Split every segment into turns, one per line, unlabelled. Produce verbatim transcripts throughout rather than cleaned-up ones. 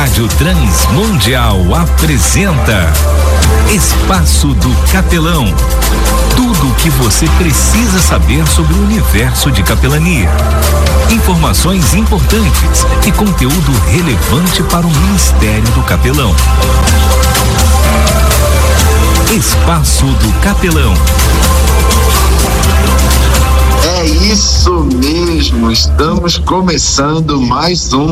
Rádio Transmundial apresenta Espaço do Capelão. Tudo o que você precisa saber sobre o universo de capelania. Informações importantes e conteúdo relevante para o Ministério do Capelão. Espaço do Capelão.
É isso mesmo, estamos começando mais um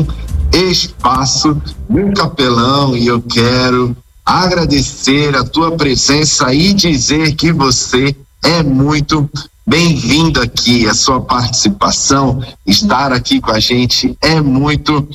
Espaço do Capelão e eu quero agradecer a tua presença e dizer que você é muito bem-vindo aqui. A sua participação, estar aqui com a gente é muito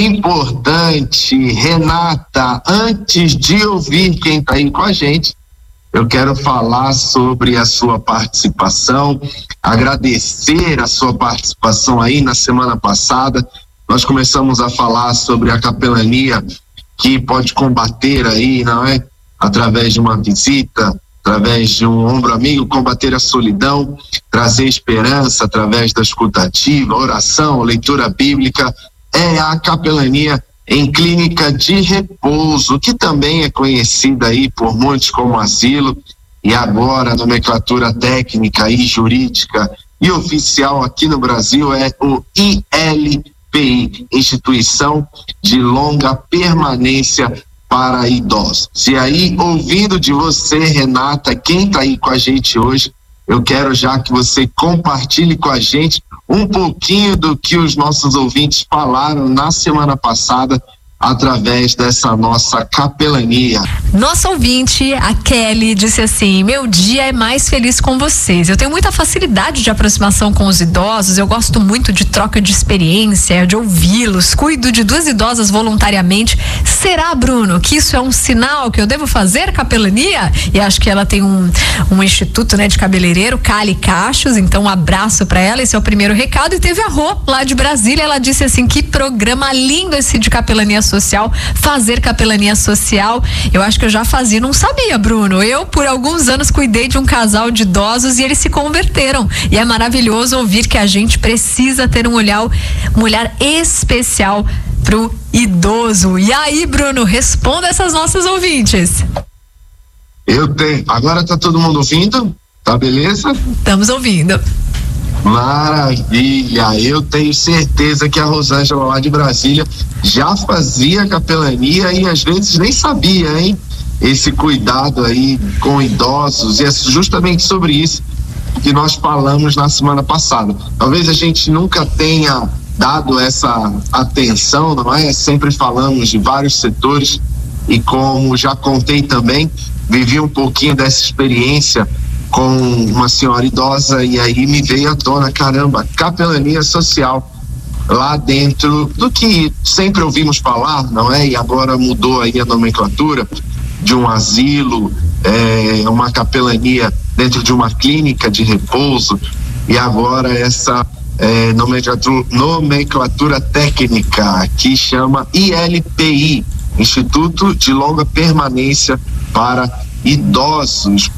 importante. Renata, antes de ouvir quem está aí com a gente, eu quero falar sobre a sua participação, agradecer a sua participação aí na semana passada. Nós começamos a falar sobre a capelania que pode combater aí, não é? Através de uma visita, através de um ombro amigo, combater a solidão, trazer esperança através da escutativa, oração, leitura bíblica. É a capelania em clínica de repouso, que também é conhecida aí por muitos como asilo, e agora a nomenclatura técnica e jurídica e oficial aqui no Brasil é o I L P I, Instituição de Longa Permanência para Idosos. E aí, ouvindo de você, Renata, quem está aí com a gente hoje, eu quero já que você compartilhe com a gente um pouquinho do que os nossos ouvintes falaram na semana passada através dessa nossa capelania.
Nossa ouvinte, a Kelly, disse assim: meu dia é mais feliz com vocês. Eu tenho muita facilidade de aproximação com os idosos, eu gosto muito de troca de experiência, de ouvi-los, cuido de duas idosas voluntariamente. Será, Bruno, que isso é um sinal que eu devo fazer capelania? E acho que ela tem um, um instituto, né, de cabeleireiro, Cali Cachos, então um abraço para ela, esse é o primeiro recado. E teve a Rô, lá de Brasília, ela disse assim: que programa lindo esse de capelania social, fazer capelania social. Eu acho que eu já fazia, não sabia, Bruno. Eu, por alguns anos, cuidei de um casal de idosos e eles se converteram. E é maravilhoso ouvir que a gente precisa ter um olhar, um olhar especial pro idoso. E aí, Bruno, responda essas nossas ouvintes.
Eu tenho. Agora tá todo mundo ouvindo? Tá beleza?
Estamos ouvindo.
Maravilha, eu tenho certeza que a Rosângela lá de Brasília já fazia capelania e às vezes nem sabia, hein? Esse cuidado aí com idosos, e é justamente sobre isso que nós falamos na semana passada. Talvez a gente nunca tenha dado essa atenção, não é? Sempre falamos de vários setores e, como já contei também, vivi um pouquinho dessa experiência com uma senhora idosa e aí me veio à tona, caramba, capelania social lá dentro do que sempre ouvimos falar, não é? E agora mudou aí a nomenclatura de um asilo, é, uma capelania dentro de uma clínica de repouso, e agora essa é, nomenclatura, nomenclatura técnica que chama I L P I, Instituto de Longa Permanência para Idosos.